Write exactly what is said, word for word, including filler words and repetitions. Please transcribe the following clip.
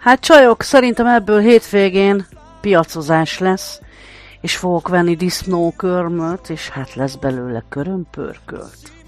Hát csajok, szerintem ebből hétvégén piacozás lesz, és fogok venni disznókörmöt, és hát lesz belőle körömpörkölt.